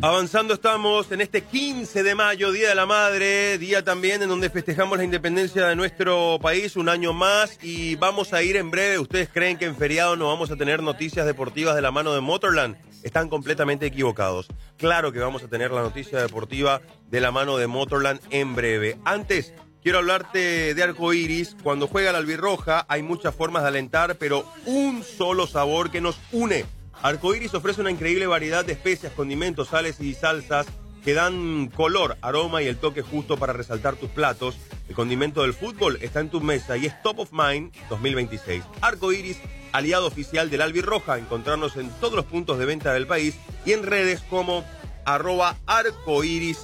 Avanzando estamos en este 15 de mayo, Día de la Madre, día también en donde festejamos la independencia de nuestro país, un año más, y vamos a ir en breve. ¿Ustedes creen que en feriado no vamos a tener noticias deportivas de la mano de Motorland? Están completamente equivocados. Claro que vamos a tener la noticia deportiva de la mano de Motorland en breve. Antes, quiero hablarte de Arcoiris. Cuando juega la albirroja hay muchas formas de alentar, pero un solo sabor que nos une. Arcoiris ofrece una increíble variedad de especias, condimentos, sales y salsas que dan color, aroma y el toque justo para resaltar tus platos. El condimento del fútbol está en tu mesa y es Top of Mind 2026. Arcoiris, aliado oficial del albirroja. Encontrarnos en todos los puntos de venta del país y en redes como @arcoirispy.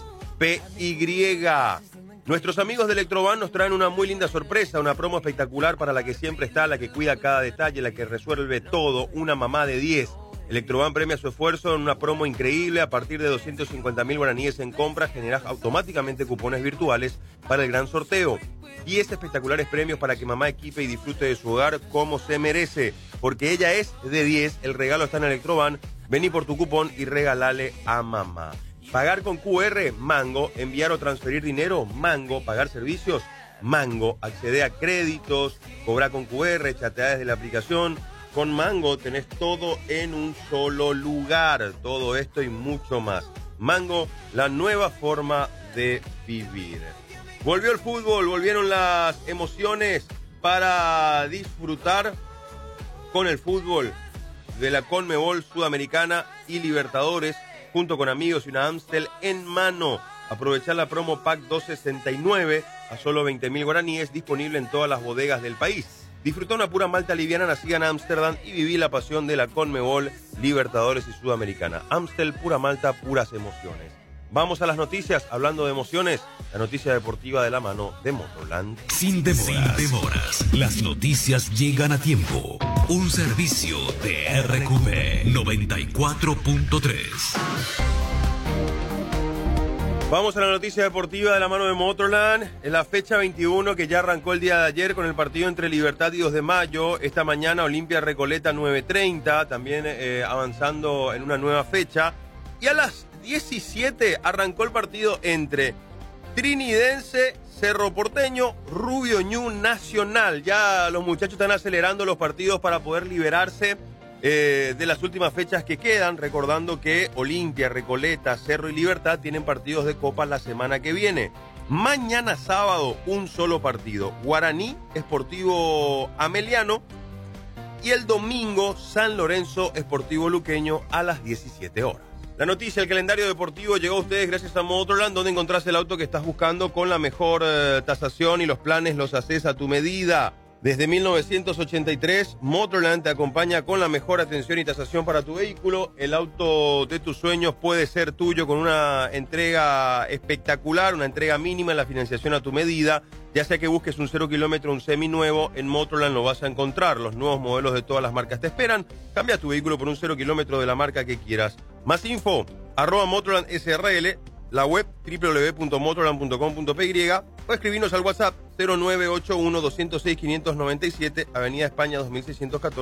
Nuestros amigos de Electroban nos traen una muy linda sorpresa, una promo espectacular para la que siempre está, la que cuida cada detalle, la que resuelve todo, una mamá de 10. Electroban premia su esfuerzo en una promo increíble. A partir de 250.000 guaraníes en compras, generas automáticamente cupones virtuales para el gran sorteo. 10 espectaculares premios para que mamá equipe y disfrute de su hogar como se merece. Porque ella es de 10, el regalo está en Electroban. Vení por tu cupón y regálale a mamá. Pagar con QR, Mango. Enviar o transferir dinero, Mango. Pagar servicios, Mango. Acceder a créditos, cobrar con QR, chatear desde la aplicación. Con Mango tenés todo en un solo lugar. Todo esto y mucho más. Mango, la nueva forma de vivir. Volvió el fútbol, volvieron las emociones para disfrutar con el fútbol de la Conmebol Sudamericana y Libertadores, junto con amigos y una Amstel en mano. Aprovechar la promo Pack 269 a solo 20.000 guaraníes, disponible en todas las bodegas del país. Disfrutá una pura malta liviana nacida en Ámsterdam y viví la pasión de la Conmebol, Libertadores y Sudamericana. Amstel, pura malta, puras emociones. Vamos a las noticias, hablando de emociones, la noticia deportiva de la mano de Motorland. Sin demoras, las noticias llegan a tiempo. Un servicio de RQB 94.3. Vamos a la noticia deportiva de la mano de Motorland. En la fecha 21 que ya arrancó el día de ayer con el partido entre Libertad y 2 de Mayo. Esta mañana Olimpia Recoleta 9:30, también avanzando en una nueva fecha. Y a las 17 arrancó el partido entre Trinidense, Cerro Porteño, Rubio Ñu, Nacional. Ya los muchachos están acelerando los partidos para poder liberarse de las últimas fechas que quedan, recordando que Olimpia, Recoleta, Cerro y Libertad tienen partidos de Copa la semana que viene. Mañana sábado, un solo partido, Guaraní, Sportivo Ameliano, y el domingo, San Lorenzo, Sportivo Luqueño a las 17 horas. La noticia, el calendario deportivo llegó a ustedes gracias a Motorland, donde encontrás el auto que estás buscando con la mejor tasación y los planes los haces a tu medida. Desde 1983, Motorland te acompaña con la mejor atención y tasación para tu vehículo. El auto de tus sueños puede ser tuyo con una entrega espectacular, una entrega mínima en la financiación a tu medida. Ya sea que busques un 0 kilómetro, un seminuevo, en Motorland lo vas a encontrar. Los nuevos modelos de todas las marcas te esperan. Cambia tu vehículo por un 0 kilómetro de la marca que quieras. Más info, @Motorland SRL, la web www.motorland.com.py o escribirnos al WhatsApp 0981 206 597, Avenida España 2614.